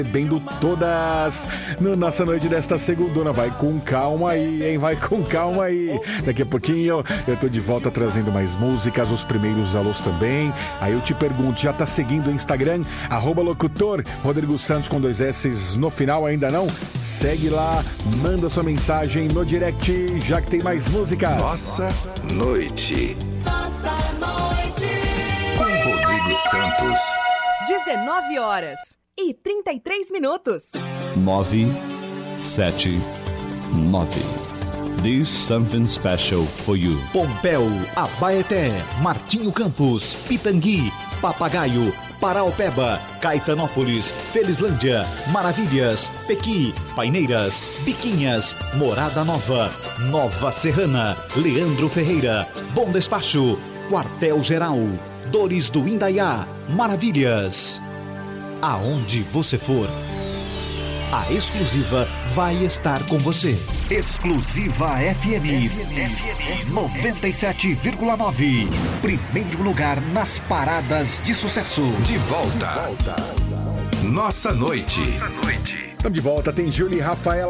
Recebendo todas no nossa noite desta segundona. Vai com calma aí, hein? Vai com calma aí. Daqui a pouquinho eu tô de volta trazendo mais músicas, os primeiros alôs também. Aí eu te pergunto, já tá seguindo o Instagram? @locutor Rodrigo Santos com 2 S no final, ainda não? Segue lá, manda sua mensagem no direct, já que tem mais músicas. Nossa noite. Nossa noite. Com Rodrigo Santos. 19h33. 979. There's something special for you. Pompéu, Abaeté, Martinho Campos, Pitangui, Papagaio, Paraopeba, Caetanópolis, Felizlândia, Maravilhas, Pequi, Paineiras, Biquinhas, Morada Nova, Nova Serrana, Leandro Ferreira, Bom Despacho, Quartel Geral, Dores do Indaiá, Maravilhas. Aonde você for, a Exclusiva vai estar com você. Exclusiva FM 97,9. Primeiro lugar nas paradas de sucesso. De volta. Nossa noite. Estamos de volta, tem Júlia e Rafaela